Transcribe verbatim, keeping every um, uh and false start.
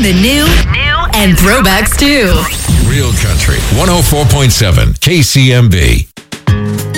the new, new and throwbacks too. Real Country one oh four point seven K C M B.